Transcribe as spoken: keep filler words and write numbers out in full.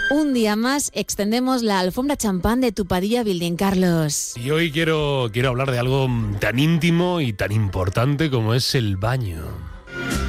Un día más extendemos la alfombra champán de tu Padilla Building, Carlos. Y hoy quiero, quiero hablar de algo tan íntimo y tan importante como es el baño.